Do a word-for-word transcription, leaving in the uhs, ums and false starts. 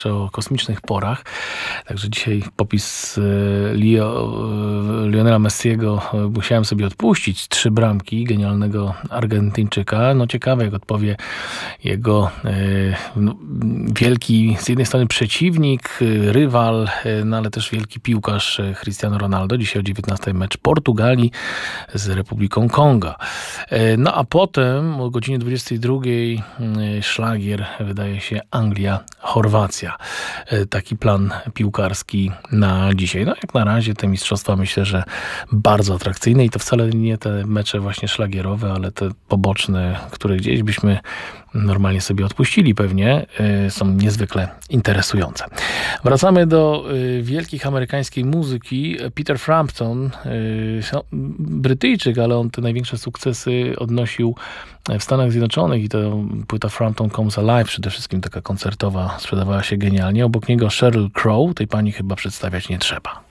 o kosmicznych porach. Także dzisiaj popis Leo, Lionela Messiego musiałem sobie odpuścić. Trzy bramki genialnego Argentyńczyka. No ciekawe, jak odpowie jego no, wielki z jednej strony przeciwnik, rywal, no ale też wielki piłkarz Cristiano Ronaldo. Dzisiaj o dziewiętnastej mecz Portugalii z Republiką Konga. No a potem o godzinie dwudziestej drugiej szlagier, wydaje się, Anglia-Chorwacja. Taki plan piłkarski na dzisiaj. No jak na razie te mistrzostwa myślę, że bardzo atrakcyjne i to wcale nie te mecze właśnie szlagierowe, ale te poboczne, które gdzieś byśmy normalnie sobie odpuścili pewnie, są niezwykle interesujące. Wracamy do wielkich amerykańskiej muzyki. Peter Frampton, no, Brytyjczyk, ale on te największe sukcesy odnosił w Stanach Zjednoczonych i to płyta Frampton Comes Alive, przede wszystkim taka koncertowa, sprzedawała się genialnie. Obok niego Sheryl Crow, tej pani chyba przedstawiać nie trzeba.